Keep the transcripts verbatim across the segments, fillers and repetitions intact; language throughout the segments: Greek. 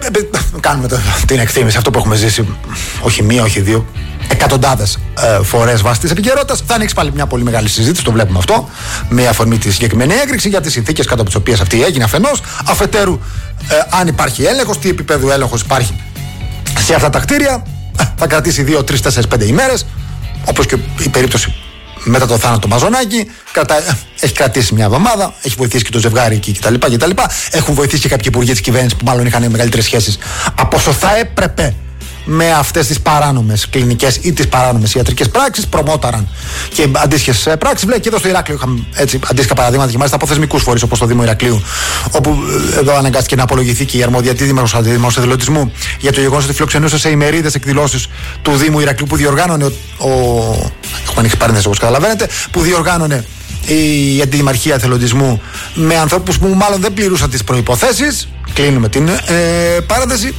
κάνουμε το, την εκτίμηση, αυτό που έχουμε ζήσει, όχι μία, όχι δύο, εκατοντάδες ε, φορές βάσει της επικαιρότητας. Θα ανοίξει πάλι μια πολύ μεγάλη συζήτηση, το βλέπουμε αυτό, με αφορμή τη συγκεκριμένη έκρηξη για τις συνθήκες κάτω από τις οποίες αυτή έγινε αφενός. Αφετέρου, ε, αν υπάρχει έλεγχος, τι επίπεδο έλεγχος υπάρχει σε αυτά τα κτίρια. Ε, θα κρατήσει δύο, τρεις, τέσσερις, πέντε ημέρες, όπως και η περίπτωση μετά το θάνατο του Μαζονάκη. Κρατά, έχει κρατήσει μια εβδομάδα, έχει βοηθήσει και το ζευγάρι εκεί κτλ. κτλ. Έχουν βοηθήσει και κάποιοι υπουργοί της κυβέρνησης που μάλλον είχαν μεγαλύτερες σχέσεις από όσο θα έπρεπε με αυτές τις παράνομες κλινικές ή τις παράνομες ιατρικές πράξεις. Προμόταραν και αντίστοιχες πράξεις. Βλέπει και εδώ στο Ηράκλειο είχαμε έτσι αντίστοιχα παραδείγματα και μάλιστα από θεσμικούς φορείς όπως το Δήμο Ηρακλείου, όπου εδώ αναγκάστηκε να απολογηθεί και η αρμόδια δήμαρχος αντιδημοσιοδηλωτισμού για το γεγονός ότι φιλοξενούσε σε ημερίδες εκδηλώσεις του Δήμου Ηρακλείου που διοργάνωνε ο. ο έχουμε ανοίξει παρένθεση όπως καταλαβαίνετε, που διοργάνωνε η αντιδημαρχία εθελοντισμού με ανθρώπους που μάλλον δεν πληρούσαν τις προϋποθέσεις. Κλείνουμε την ε, παρένθεση.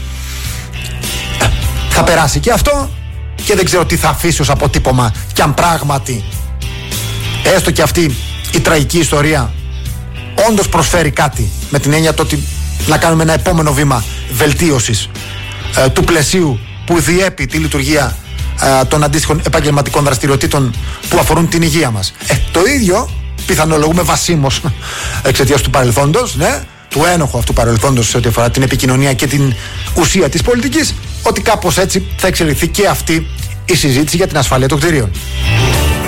Θα περάσει και αυτό και δεν ξέρω τι θα αφήσει ως αποτύπωμα κι αν πράγματι έστω και αυτή η τραγική ιστορία όντως προσφέρει κάτι, με την έννοια το ότι να κάνουμε ένα επόμενο βήμα βελτίωσης ε, του πλαισίου που διέπει τη λειτουργία ε, των αντίστοιχων επαγγελματικών δραστηριοτήτων που αφορούν την υγεία μας. Ε, το ίδιο πιθανολογούμε βασίμως εξαιτίας του παρελθόντος, ναι, του ένοχου αυτού παρελθόντος σε ό,τι αφορά την επικοινωνία και την ουσία της πολιτικής, ότι κάπως έτσι θα εξελιχθεί και αυτή η συζήτηση για την ασφάλεια των κτηρίων.